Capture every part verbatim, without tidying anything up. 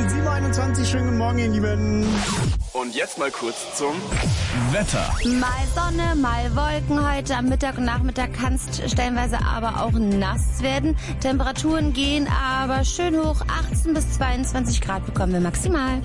sieben Uhr einundzwanzig, schönen guten Morgen, ihr Lieben. Und jetzt mal kurz zum Wetter. Mal Sonne, mal Wolken. Heute am Mittag und Nachmittag kann es stellenweise aber auch nass werden. Temperaturen gehen aber schön hoch. achtzehn bis zweiundzwanzig Grad bekommen wir maximal.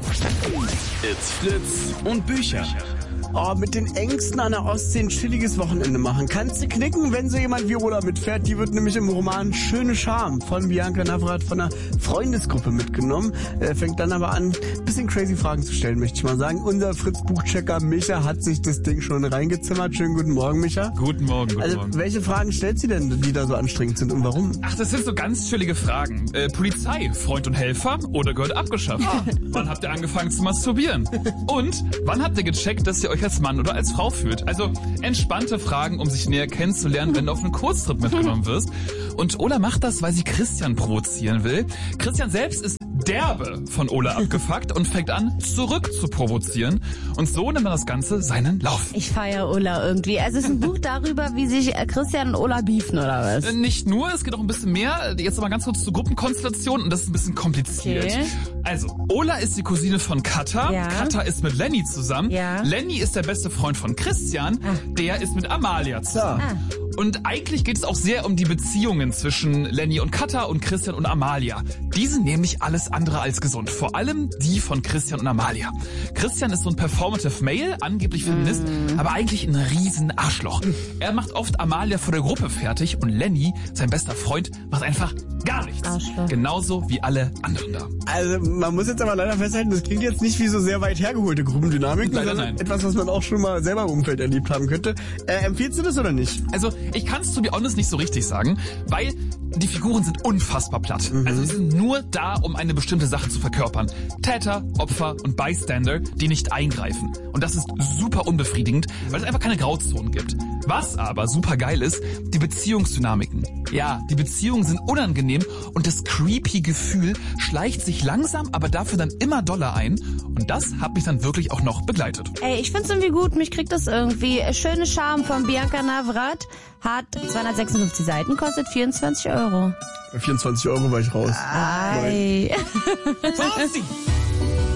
It's Fritz und Bücher. Oh, mit den Ängsten an der Ostsee ein chilliges Wochenende machen. Kannst du knicken, wenn so jemand wie Ola mitfährt. Die wird nämlich im Roman Schöne Scham von Bianca Navrat von einer Freundesgruppe mitgenommen. Äh, fängt dann aber an, ein bisschen crazy Fragen zu stellen, möchte ich mal sagen. Unser Fritz-Buchchecker Micha hat sich das Ding schon reingezimmert. Schönen guten Morgen, Micha. Guten Morgen, guten also, Morgen. Welche Fragen stellt sie denn, die da so anstrengend sind und warum? Ach, das sind so ganz chillige Fragen. Äh, Polizei, Freund und Helfer oder gehört abgeschafft? Ah. Wann habt ihr angefangen zu masturbieren? Und wann habt ihr gecheckt, dass ihr euch als Mann oder als Frau fühlt? Also entspannte Fragen, um sich näher kennenzulernen, wenn du auf einen Kurztrip mitgenommen wirst. Und Ola macht das, weil sie Christian provozieren will. Christian selbst ist derbe von Ola abgefuckt und fängt an, zurück zu provozieren. Und so nimmt das Ganze seinen Lauf. Ich feiere Ola irgendwie. Also es ist ein Buch darüber, wie sich Christian und Ola beefen, oder was? Äh, nicht nur, es geht auch ein bisschen mehr. Jetzt aber ganz kurz zur Gruppenkonstellation und das ist ein bisschen kompliziert. Okay. Also, Ola ist die Cousine von Katha. Ja. Katha ist mit Lenny zusammen. Ja. Lenny ist der beste Freund von Christian. Ah. Der ist mit Amalia zusammen. Ah. Und eigentlich geht es auch sehr um die Beziehungen zwischen Lenny und Katha und Christian und Amalia. Die sind nämlich alles andere als gesund. Vor allem die von Christian und Amalia. Christian ist so ein Performative Male, angeblich Feminist, mm. aber eigentlich ein riesen Arschloch. Er macht oft Amalia vor der Gruppe fertig und Lenny, sein bester Freund, macht einfach gar nichts. Arschloch. Genauso wie alle anderen da. Also man muss jetzt aber leider festhalten, das klingt jetzt nicht wie so sehr weit hergeholte Gruppendynamik, Leider sondern nein. etwas, was man auch schon mal selber im Umfeld erlebt haben könnte. Äh, empfiehlst du das oder nicht? Also, ich kann es to be honest nicht so richtig sagen, weil die Figuren sind unfassbar platt. Mhm. Also, sie sind nur da, um eine bestimmte Sache zu verkörpern. Täter, Opfer und Bystander, die nicht eingreifen. Und das ist super unbefriedigend, weil es einfach keine Grauzonen gibt. Was aber super geil ist, die Beziehungsdynamiken. Ja, die Beziehungen sind unangenehm und das creepy Gefühl schleicht sich langsam, aber dafür dann immer doller ein. Und das hat mich dann wirklich auch noch begleitet. Ey, ich find's irgendwie gut, mich kriegt das irgendwie. Schöne Scham von Bianca Navrat hat zweihundertsechsundfünfzig Seiten, kostet vierundzwanzig Euro. Bei vierundzwanzig Euro war ich raus. Ei. Nein.